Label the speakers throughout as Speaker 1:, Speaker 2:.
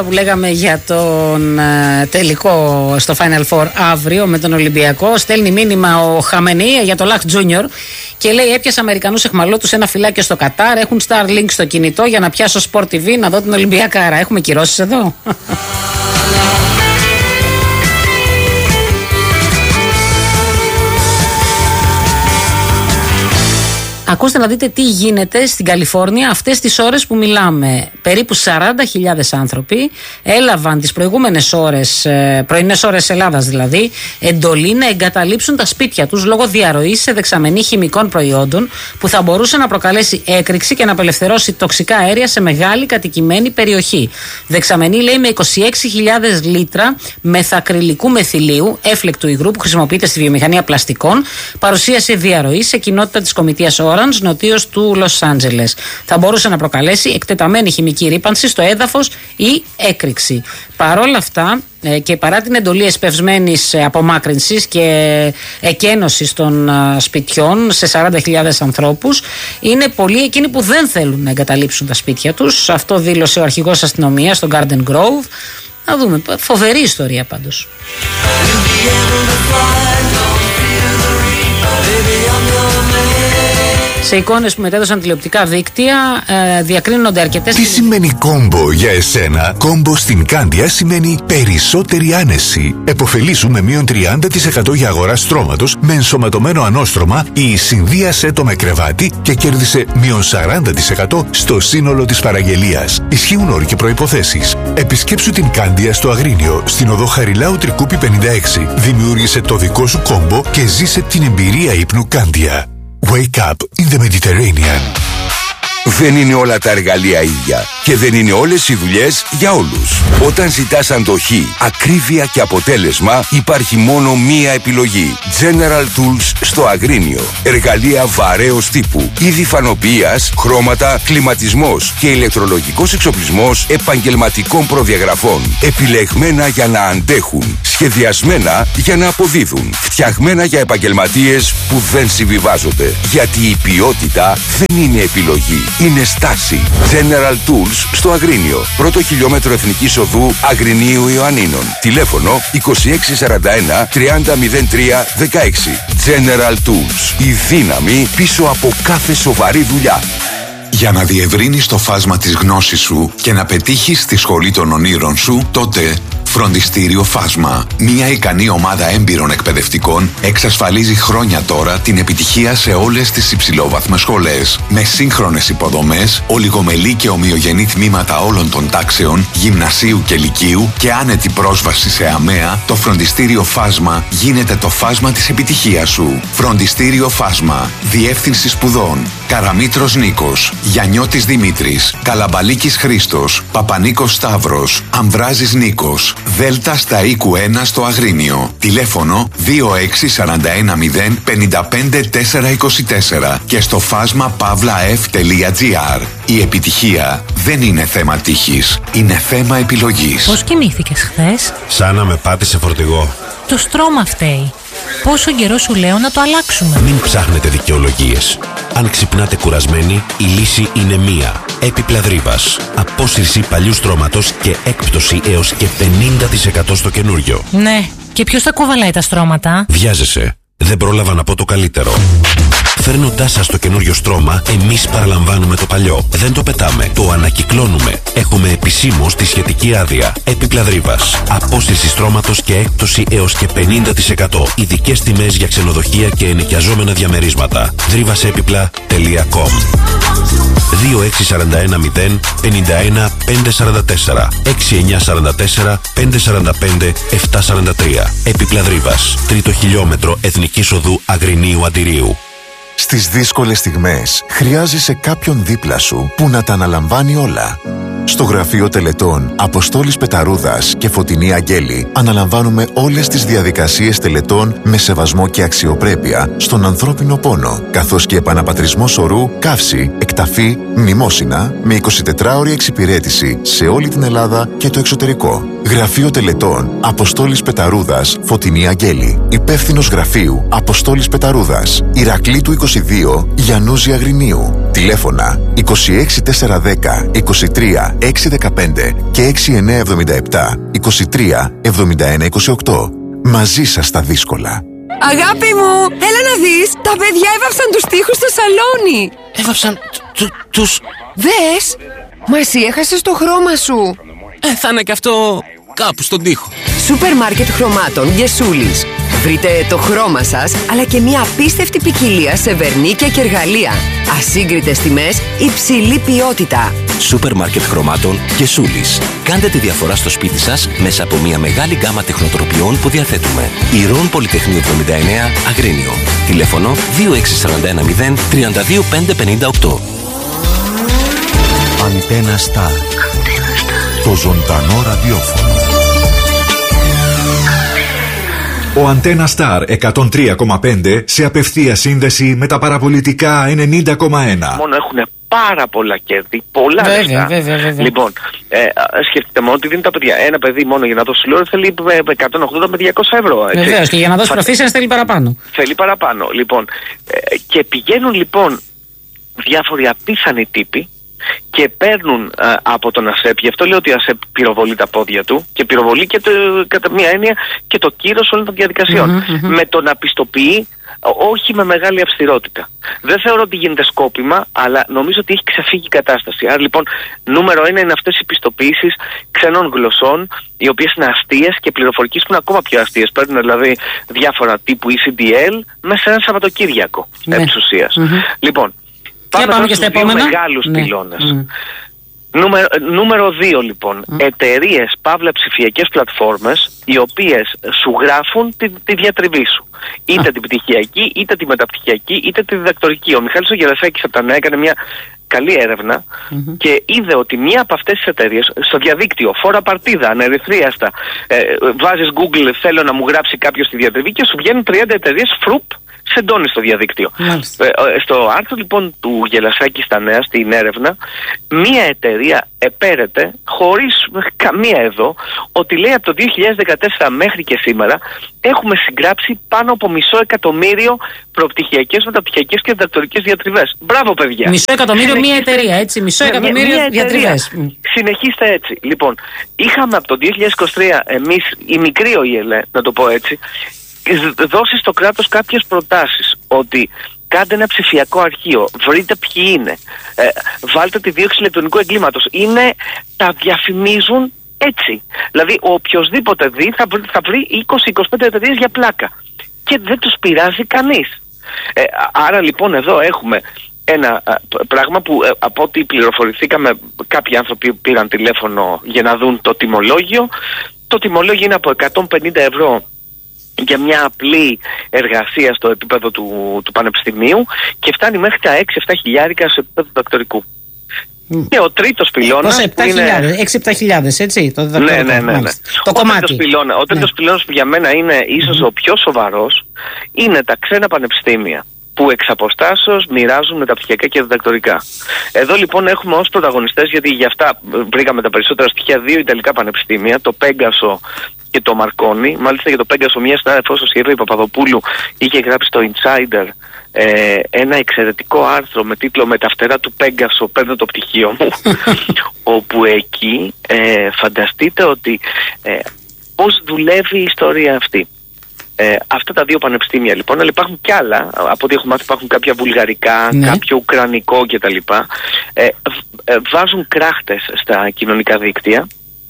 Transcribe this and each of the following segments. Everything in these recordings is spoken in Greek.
Speaker 1: Που λέγαμε για τον τελικό στο Final Four αύριο με τον Ολυμπιακό, στέλνει μήνυμα ο Χαμενή για το Λαχ Junior και λέει: έπιασα Αμερικανούς εχμαλώτους ένα φυλάκιο στο Κατάρ. Έχουν Starlink στο κινητό για να πιάσω Sport TV να δω την Ολυμπιακάρα. Έχουμε κυρώσεις εδώ. Ακούστε να δείτε τι γίνεται στην Καλιφόρνια αυτές τις ώρες που μιλάμε. Περίπου 40.000 άνθρωποι έλαβαν τις προηγούμενες ώρες, πρωινές ώρες Ελλάδας δηλαδή, εντολή να εγκαταλείψουν τα σπίτια τους λόγω διαρροής σε δεξαμενή χημικών προϊόντων που θα μπορούσε να προκαλέσει έκρηξη και να απελευθερώσει τοξικά αέρια σε μεγάλη κατοικημένη περιοχή. Δεξαμενή λέει με 26.000 λίτρα μεθακρυλικού μεθυλίου, έφλεκτου υγρού που χρησιμοποιείται στη βιομηχανία πλαστικών, παρουσίασε διαρροή σε κοινότητα της Κομιτείας Orange, νοτίως του Λος Άντζελες. Θα μπορούσε να προκαλέσει εκτεταμένη χημική ρύπανση στο έδαφος ή έκρηξη. Παρόλα αυτά και παρά την εντολή εσπευσμένης απομάκρυνσης και εκένωσης των σπιτιών σε 40.000 ανθρώπους, είναι πολλοί εκείνοι που δεν θέλουν να εγκαταλείψουν τα σπίτια τους. Αυτό δήλωσε ο αρχηγός αστυνομίας στο Garden Grove. Να δούμε, φοβερή ιστορία πάντως. Σε εικόνες που μετέδωσαν τηλεοπτικά δίκτυα διακρίνονται αρκετές...
Speaker 2: Τι σημαίνει κόμπο για εσένα? Κόμπο στην Κάνδια σημαίνει περισσότερη άνεση. Εποφελήσου με μείον 30% για αγορά στρώματος με ενσωματωμένο ανώστρωμα ή συνδύασέ το με κρεβάτι και κέρδισε μείον 40% στο σύνολο της παραγγελίας. Ισχύουν όροι και προϋποθέσεις. Επισκέψου την Κάνδια στο Αγρίνιο, στην οδό Χαριλάου Τρικούπη 56. Δημιούργησε το δικό σου κόμπο και ζήσε την εμπειρία ύπνου Κάνδια. Wake up in the Mediterranean.
Speaker 3: Δεν είναι όλα τα εργαλεία ίδια και δεν είναι όλες οι δουλειές για όλους. Όταν ζητάς αντοχή, ακρίβεια και αποτέλεσμα, υπάρχει μόνο μία επιλογή. General Tools στο Αγρίνιο. Εργαλεία βαρέως τύπου, είδη φανοποιίας, χρώματα, κλιματισμός και ηλεκτρολογικός εξοπλισμός επαγγελματικών προδιαγραφών. Επιλεγμένα για να αντέχουν, σχεδιασμένα για να αποδίδουν, φτιαγμένα για επαγγελματίες που δεν συμβιβάζονται. Γιατί η ποιότητα δεν είναι επιλογή. Είναι στάση. General Tools στο Αγρίνιο. Πρώτο χιλιόμετρο Εθνικής Οδού Αγρινίου Ιωαννίνων. Τηλέφωνο 2641 3003 16. General Tools. Η δύναμη πίσω από κάθε σοβαρή δουλειά.
Speaker 4: Για να διευρύνεις το φάσμα της γνώσης σου και να πετύχεις τη σχολή των ονείρων σου, τότε Φροντιστήριο Φάσμα. Μια ικανή ομάδα έμπειρων εκπαιδευτικών εξασφαλίζει χρόνια τώρα την επιτυχία σε όλες τις υψηλόβαθμες σχολές. Με σύγχρονες υποδομές, ολιγομελή και ομοιογενή τμήματα όλων των τάξεων, γυμνασίου και λυκείου και άνετη πρόσβαση σε ΑΜΕΑ, το Φροντιστήριο Φάσμα γίνεται το φάσμα της επιτυχίας σου. Φροντιστήριο Φάσμα. Διεύθυνση σπουδών. Καραμήτρος Νίκος, Γιαννιώτης Δημήτρης, Καλαμπαλίκης Χρήστος, Παπανίκος Σταύρος, Αμβράζης Νίκος. Δέλτα στα οίκου 1 στο Αγρίνιο. Τηλέφωνο 264055424 και στο φάσμα pavlaf.gr. Η επιτυχία δεν είναι θέμα τύχης, είναι θέμα επιλογής.
Speaker 5: Πώς κοιμήθηκες χθες?
Speaker 6: Σαν να με πάτησε φορτηγό.
Speaker 5: Το στρώμα φταίει. Πόσο καιρό σου λέω να το αλλάξουμε?
Speaker 6: Μην ψάχνετε δικαιολογίες. Αν ξυπνάτε κουρασμένοι, η λύση είναι μία. Έπιπλα Δρύβας. Απόσυρση παλιού στρώματος και έκπτωση έως και 50% στο καινούριο.
Speaker 5: Ναι, και ποιος θα κουβαλάει τα στρώματα?
Speaker 6: Βιάζεσαι. Δεν πρόλαβα να πω το καλύτερο. Φέρνοντάς σας το καινούριο στρώμα, εμείς παραλαμβάνουμε το παλιό. Δεν το πετάμε, το ανακυκλώνουμε. Έχουμε επισήμως τη σχετική άδεια. Έπιπλα Δρύβας. Απόσυρση στρώματος και έκπτωση έως και 50%. Ειδικές τιμές για ξενοδοχεία και ενοικιαζόμενα διαμερίσματα. Drivasepipla.com 26410 51 544 6944 545 743. Έπιπλα Δρύβας. Τρίτο χιλιόμετρο Εθνικής Οδού Αγρινίου Αντιρίου.
Speaker 2: Στις δύσκολες στιγμές χρειάζεσαι κάποιον δίπλα σου που να τα αναλαμβάνει όλα. Στο γραφείο τελετών Αποστόλης Πεταρούδας και Φωτεινή Αγγέλη αναλαμβάνουμε όλες τις διαδικασίες τελετών με σεβασμό και αξιοπρέπεια στον ανθρώπινο πόνο, καθώς και επαναπατρισμό σωρού, καύση, εκταφή, μνημόσυνα με 24ωρη εξυπηρέτηση σε όλη την Ελλάδα και το εξωτερικό. Γραφείο Τελετών Αποστόλης Πεταρούδας, Φωτεινή Αγγέλη. Υπεύθυνος γραφείου Αποστόλης Πεταρούδας, Ηρακλήτου 22, Γιαννούζη Αγρινίου. Τηλέφωνα 26410 23 615 και 6977 23 71 28. Μαζί σας στα δύσκολα.
Speaker 7: Αγάπη μου, έλα να δεις, τα παιδιά έβαψαν τους τοίχους στο σαλόνι.
Speaker 8: Έβαψαν τους...
Speaker 7: Δες, μα εσύ έχασες το χρώμα σου.
Speaker 8: Θα είναι και αυτό κάπου στον τοίχο.
Speaker 7: Σούπερ μάρκετ χρωμάτων Γεσούλης. Βρείτε το χρώμα σας, αλλά και μια απίστευτη ποικιλία σε βερνίκια και εργαλεία. Ασύγκριτες τιμές, υψηλή ποιότητα.
Speaker 9: Σούπερ μάρκετ χρωμάτων Γεσούλης. Κάντε τη διαφορά στο σπίτι σας μέσα από μια μεγάλη γκάμα τεχνοτροπιών που διαθέτουμε. Ηρών Πολυτεχνείου 79, Αγρίνιο. Τηλέφωνο 26410 32558.
Speaker 2: Αντένα Σταρ. Το ζωντανό ραδιόφωνο. Ο Αντένα Σταρ 103,5 σε απευθεία σύνδεση με τα παραπολιτικά 90,1.
Speaker 10: Μόνο έχουν πάρα πολλά κέρδη, πολλά λεφτά.
Speaker 1: Βέβαια.
Speaker 10: Λοιπόν, σκεφτείτε μόνο ότι δίνουν τα παιδιά. Ένα παιδί μόνο για να δώσει λόρ θέλει 180 με 200 ευρώ.
Speaker 1: Βεβαίως, και για να δώσει προφήσιας θέλει παραπάνω.
Speaker 10: Θέλει παραπάνω. Λοιπόν, και πηγαίνουν λοιπόν διάφοροι απίθανοι τύποι και παίρνουν από τον ΑΣΕΠ. Γι' αυτό λέω ότι ο ΑΣΕΠ πυροβολεί τα πόδια του και πυροβολεί και κατά μία έννοια και το κύρος όλων των διαδικασιών. Με το να πιστοποιεί, όχι με μεγάλη αυστηρότητα. Δεν θεωρώ ότι γίνεται σκόπιμα, αλλά νομίζω ότι έχει ξεφύγει η κατάσταση. Άρα λοιπόν, νούμερο 1 είναι αυτές οι πιστοποιήσεις ξένων γλωσσών, οι οποίες είναι αστείες και πληροφορικής που είναι ακόμα πιο αστείες. Παίρνουν δηλαδή διάφορα τύπου ECDL μέσα σε ένα Σαββατοκύριακο επί της ουσίας. Λοιπόν, πάμε και στα επόμενα. Μεγάλους πυλώνες. Νούμερο 2 λοιπόν. Εταιρείες, παύλα ψηφιακές πλατφόρμες, οι οποίες σου γράφουν τη διατριβή σου. Είτε την πτυχιακή, είτε τη μεταπτυχιακή, είτε τη διδακτορική. Ο Μιχάλης ο Γερασάκης από τα Νέα έκανε μια καλή έρευνα και είδε ότι μία από αυτές τις εταιρείες στο διαδίκτυο, φόρα παρτίδα, ανερυθρίαστα, βάζεις Google, θέλω να μου γράψει κάποιος τη διατριβή και σου βγαίνουν 30 εταιρείες φρουπ σε εντώνει στο διαδίκτυο. Στο άρθρο λοιπόν του Γελασάκη στα Νέα, στην έρευνα, μία εταιρεία επέρεται, χωρίς καμία εδώ, ότι λέει από το 2014 μέχρι και σήμερα έχουμε συγγράψει πάνω από 500.000 προπτυχιακές, μεταπτυχιακές και διδακτορικές διατριβές. Μπράβο παιδιά!
Speaker 1: 500.000 μία εταιρεία, έτσι, 500.000 διατριβές.
Speaker 10: Συνεχίστε έτσι. Λοιπόν, είχαμε από το 2023 εμείς, η μικρή ΟΗΕΛΕ, να το πω έτσι, δώσει στο κράτος κάποιες προτάσεις ότι κάντε ένα ψηφιακό αρχείο, βρείτε ποιοι είναι, βάλτε τη δίωξη ηλεκτρονικού εγκλήματος. Τα διαφημίζουν έτσι. Δηλαδή ο οποιοσδήποτε δει θα βρει 20-25 εταιρείες για πλάκα και δεν τους πειράζει κανείς. Άρα λοιπόν εδώ έχουμε ένα πράγμα που από ό,τι πληροφορηθήκαμε, κάποιοι άνθρωποι πήραν τηλέφωνο για να δουν το τιμολόγιο. Το τιμολόγιο είναι από 150 ευρώ για μια απλή εργασία στο επίπεδο του πανεπιστημίου και φτάνει μέχρι τα 6-7 χιλιάρικα σε επίπεδο διδακτορικού. Και ο τρίτος πυλώνας
Speaker 1: 6-7 χιλιάδες, έτσι, το διδακτορικό.
Speaker 10: Ναι. Ο τρίτος πυλώνας που για μένα είναι ίσως ο πιο σοβαρός είναι τα ξένα πανεπιστήμια που εξ αποστάσεως μοιράζουν μεταπτυχιακά και διδακτορικά. Εδώ λοιπόν έχουμε ως πρωταγωνιστές, γιατί για αυτά βρήκαμε τα περισσότερα στοιχεία, 2 ιταλικά πανεπιστήμια, το Πέγκασο και το Μαρκόνι. Μάλιστα για το Πέγκασο, μια συνάδελφός ο η Παπαδοπούλου είχε γράψει στο Insider ένα εξαιρετικό άρθρο με τίτλο «Με τα φτερά του Πέγκασο παίρνω το πτυχίο μου» όπου εκεί φανταστείτε ότι πώς δουλεύει η ιστορία αυτή. Αυτά τα 2 πανεπιστήμια λοιπόν, αλλά υπάρχουν κι άλλα, από ό,τι έχω μάθει υπάρχουν κάποια βουλγαρικά, κάποιο ουκρανικό κτλ. Βάζουν κράχτες στα κοινωνικά δίκτυα.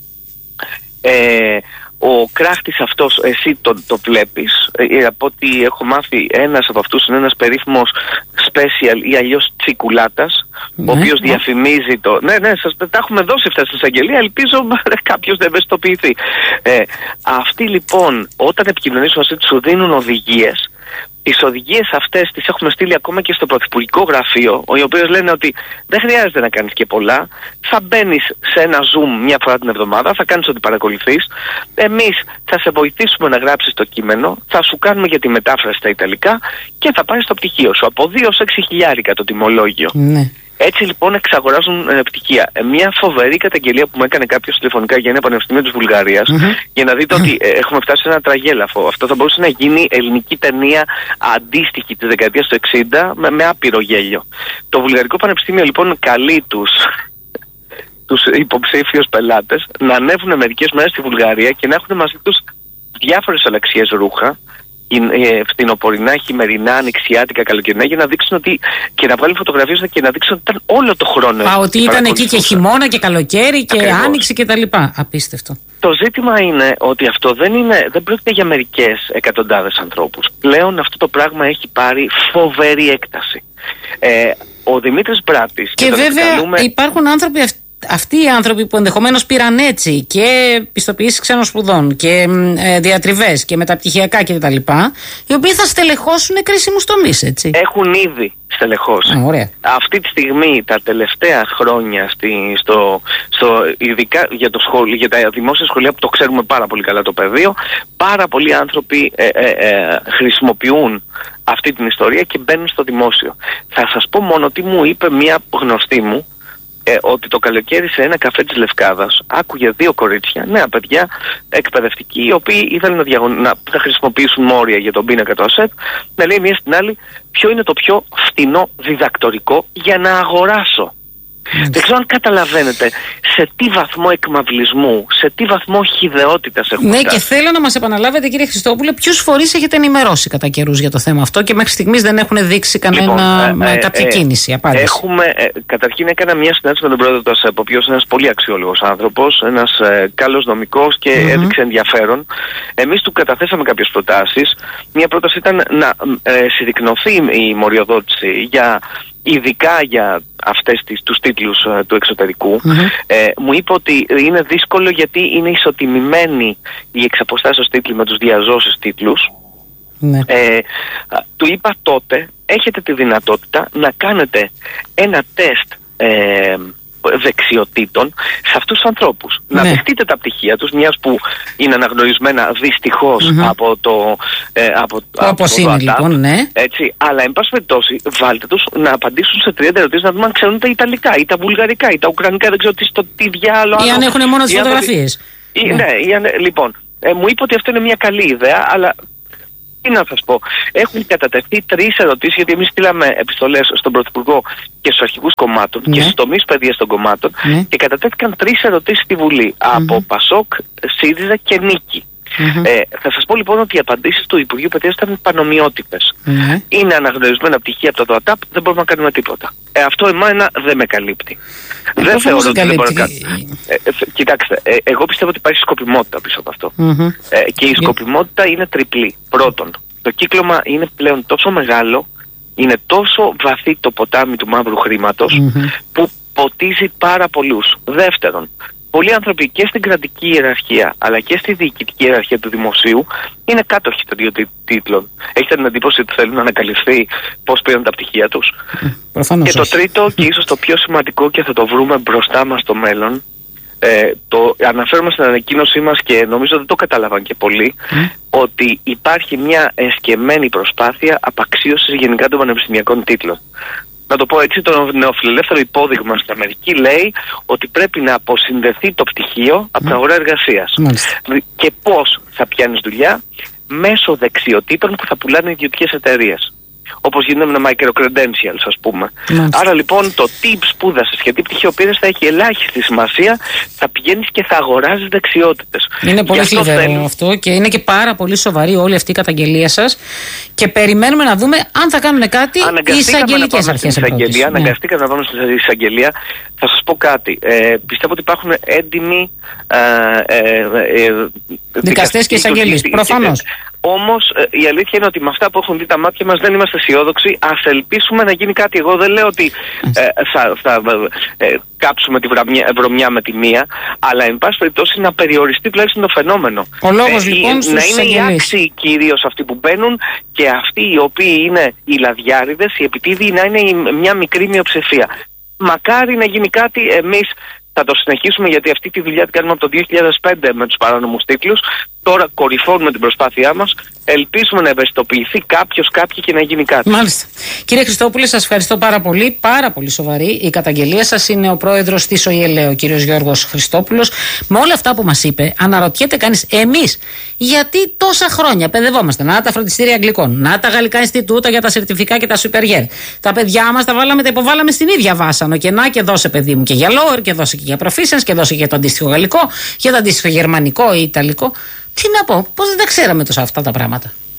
Speaker 10: Ο κράχτης αυτός, εσύ το βλέπεις, από ό,τι έχω μάθει ένας από αυτούς είναι ένας περίφημος special ή αλλιώς τσικουλάτας, ο οποίος διαφημίζει το... Ναι, σας τα έχουμε δώσει αυτά στην εισαγγελία, ελπίζω κάποιος να ευαισθητοποιηθεί. Αυτοί λοιπόν όταν επικοινωνήσουν μαζί τους σου δίνουν οδηγίες. Τις οδηγίες αυτές τις έχουμε στείλει ακόμα και στο Πρωθυπουργικό Γραφείο, οι οποίοι λένε ότι δεν χρειάζεται να κάνεις και πολλά. Θα μπαίνεις σε ένα Zoom μια φορά την εβδομάδα, θα κάνεις ό,τι παρακολουθείς. Εμείς θα σε βοηθήσουμε να γράψεις το κείμενο, θα σου κάνουμε για τη μετάφραση στα Ιταλικά και θα πάρεις το πτυχίο σου. Από 2 ως 6 χιλιάρικα το τιμολόγιο. Έτσι λοιπόν εξαγοράζουν πτυχία. Μια φοβερή καταγγελία που μου έκανε κάποιος τηλεφωνικά για ένα πανεπιστήμιο της Βουλγαρίας, για να δείτε ότι έχουμε φτάσει σε ένα τραγέλαφο. Αυτό θα μπορούσε να γίνει ελληνική ταινία αντίστοιχη της δεκαετίας του 60 με άπειρο γέλιο. Το Βουλγαρικό Πανεπιστήμιο λοιπόν καλεί τους υποψήφιους πελάτες να ανέβουν μερικές μέρες στη Βουλγαρία και να έχουν μαζί τους διάφορες αλλαξίες ρούχα, φθινοπορεινά, χειμερινά, ανοιξιάτικα, καλοκαιρινά, για να δείξουν ότι. Και να βγάλουν φωτογραφίες και να δείξουν ότι ήταν όλο το χρόνο.
Speaker 1: Ότι ήταν εκεί και χειμώνα και καλοκαίρι και άνοιξη και τα λοιπά. Απίστευτο. Το
Speaker 10: ζήτημα είναι ότι αυτό δεν πρόκειται για μερικές εκατοντάδες ανθρώπους. Πλέον αυτό το πράγμα έχει πάρει φοβερή έκταση. Ο Δημήτρης Μπράτης.
Speaker 1: Και βέβαια υπάρχουν άνθρωποι αυτοί οι άνθρωποι που ενδεχομένως πήραν έτσι και πιστοποιήσεις ξένων σπουδών και διατριβές και μεταπτυχιακά κτλ., οι οποίοι θα στελεχώσουν κρίσιμους τομείς, έτσι.
Speaker 10: Έχουν ήδη στελεχώσει. Αυτή τη στιγμή, τα τελευταία χρόνια, ειδικά για τα δημόσια σχολεία που το ξέρουμε πάρα πολύ καλά το πεδίο, πάρα πολλοί άνθρωποι χρησιμοποιούν αυτή την ιστορία και μπαίνουν στο δημόσιο. Θα σας πω μόνο ότι μου είπε μία γνωστή μου, ότι το καλοκαίρι σε ένα καφέ της Λευκάδας άκουγε δύο κορίτσια, νέα παιδιά, εκπαιδευτικοί, οι οποίοι ήθελαν να χρησιμοποιήσουν μόρια για τον πίνακα του ΑΣΕΠ, να λέει μία στην άλλη ποιο είναι το πιο φτηνό διδακτορικό για να αγοράσω. Δεν ξέρω αν καταλαβαίνετε σε τι βαθμό εκμαυλισμού, σε τι βαθμό χυδαιότητας έχουμε φτάσει.
Speaker 1: Ναι, και θέλω να μας επαναλάβετε, κύριε Χριστόπουλε, ποιους φορείς έχετε ενημερώσει κατά καιρούς για το θέμα αυτό και μέχρι στιγμής δεν έχουν δείξει κάποια κίνηση, απάντηση.
Speaker 10: Καταρχήν έκανα μια συνάντηση με τον πρόεδρο του ΑΣΕΠ, ο οποίος είναι ένας πολύ αξιόλογος άνθρωπος, ένας καλός νομικός και έδειξε ενδιαφέρον. Εμείς του καταθέσαμε κάποιες προτάσεις. Μια πρόταση ήταν να συρρικνωθεί η μοριοδότηση ειδικά για τους τίτλους του εξωτερικού. Μου είπε ότι είναι δύσκολο γιατί είναι ισοτιμημένοι οι εξαποστάσεως τίτλοι με τους διαζώσεις τίτλους. Του είπα τότε, έχετε τη δυνατότητα να κάνετε ένα τεστ δεξιοτήτων σε αυτούς τους ανθρώπους. Να δεχτείτε τα πτυχία τους, μιας που είναι αναγνωρισμένα δυστυχώς από το
Speaker 1: όπως είναι λοιπόν,
Speaker 10: έτσι, αλλά εν πάση περιπτώσει βάλτε τους να απαντήσουν σε 30 ερωτήσεις, να δούμε αν ξέρουν τα Ιταλικά ή τα Βουλγαρικά ή τα Ουκρανικά, δεν ξέρω τι διάλογο.
Speaker 1: Ή αν έχουν μόνο τις φωτογραφίες.
Speaker 10: Λοιπόν, μου είπε ότι αυτό είναι μια καλή ιδέα, αλλά τι να σας πω, έχουν κατατεθεί 3 ερωτήσεις, γιατί εμείς στείλαμε επιστολές στον Πρωθυπουργό και στους αρχηγούς κομμάτων και στους τομείς παιδείας των κομμάτων και κατατέθηκαν 3 ερωτήσεις στη Βουλή από Πασόκ, ΣΥΡΙΖΑ και Νίκη. Θα σας πω λοιπόν ότι οι απαντήσεις του Υπουργείου Παιδείας ήταν πανομοιότυπες. Είναι αναγνωρισμένα πτυχία από το ΑΤΑΠ, δεν μπορούμε να κάνουμε τίποτα. Αυτό εμένα δεν με καλύπτει. Δεν θεωρώ ότι δεν μπορώ να κάνω. Κοιτάξτε, εγώ πιστεύω ότι υπάρχει σκοπιμότητα πίσω από αυτό. Και η σκοπιμότητα είναι τριπλή. Πρώτον, το κύκλωμα είναι πλέον τόσο μεγάλο, είναι τόσο βαθύ το ποτάμι του μαύρου χρήματος, που ποτίζει πάρα πολλούς. Δεύτερον, πολλοί άνθρωποι και στην κρατική ιεραρχία αλλά και στη διοικητική ιεραρχία του δημοσίου είναι κάτοχοι των δύο τίτλων. Έχετε την εντύπωση ότι θέλουν να ανακαλυφθεί πώς πήραν τα πτυχία τους? Και το τρίτο και ίσως το πιο σημαντικό, και θα το βρούμε μπροστά μας στο μέλλον, το αναφέρουμε στην ανακοίνωσή μας και νομίζω δεν το κατάλαβαν και πολλοί, ότι υπάρχει μια εσκεμμένη προσπάθεια απαξίωσης γενικά των πανεπιστημιακών τίτλων. Να το πω έτσι, το νεοφιλελεύθερο υπόδειγμα στην Αμερική λέει ότι πρέπει να αποσυνδεθεί το πτυχίο από την αγορά εργασίας. Και πώς θα πιάνεις δουλειά? Μέσω δεξιοτήτων που θα πουλάνε οι ιδιωτικές εταιρείες. Όπως γίνεται με micro-credentials, ας πούμε. Άρα λοιπόν το τι σπούδασες και τι πτυχίο πήρες θα έχει ελάχιστη σημασία, θα πηγαίνεις και θα αγοράζεις δεξιότητες.
Speaker 1: Είναι πολύ θλιβερό αυτό και είναι και πάρα πολύ σοβαρή όλη αυτή η καταγγελία σας και περιμένουμε να δούμε αν θα κάνουν κάτι οι εισαγγελικές αρχές.
Speaker 10: Αναγκαστήκαμε να πάμε στην εισαγγελία. Θα σας πω κάτι. Πιστεύω ότι υπάρχουν έντιμοι
Speaker 1: δικαστές και εισαγγελείς, προφανώς.
Speaker 10: Όμως η αλήθεια είναι ότι με αυτά που έχουν δει τα μάτια μας δεν είμαστε αισιόδοξοι. Ας ελπίσουμε να γίνει κάτι. Εγώ δεν λέω ότι θα κάψουμε τη βρωμιά με τη μία, αλλά εν πάση περιπτώσει να περιοριστεί τουλάχιστον το φαινόμενο.
Speaker 1: Ο λόγος λοιπόν
Speaker 10: να είναι οι άξιοι κυρίως αυτοί που μπαίνουν και αυτοί οι οποίοι είναι οι λαδιάριδες, οι επιτίδιοι, να είναι μια μικρή μειοψηφία. Μακάρι να γίνει κάτι. Εμείς θα το συνεχίσουμε, γιατί αυτή τη δουλειά την κάνουμε από το 2005 με τους παράνομους τίτλους Τώρα κορυφώνουμε την προσπάθειά μας. Ελπίζουμε να ευαισθητοποιηθεί κάποιος, κάποια και να γίνει κάτι.
Speaker 1: Μάλιστα. Κύριε Χριστόπουλε, σας ευχαριστώ πάρα πολύ. Πάρα πολύ σοβαρή η καταγγελία σας. Είναι ο πρόεδρος της ΟΗΕ, ο κύριος Γιώργος Χριστόπουλος. Με όλα αυτά που μας είπε, αναρωτιέται κανείς, εμείς γιατί τόσα χρόνια παιδευόμαστε? Να τα φροντιστήρια αγγλικών, να τα γαλλικά Ινστιτούτα για τα σερτιφικά και τα superior. Τα παιδιά μας τα υποβάλαμε στην ίδια βάσανο. Και να και δώσε, παιδί μου, και για lower, και δώσε και για proficiency, και δώσε και το αντίστοιχο γαλλικό, και το αντίστοιχο γερμανικό ή ιταλικό. Τι να πω, πώς δεν τα ξέραμε τόσα αυτά τα πράγματα?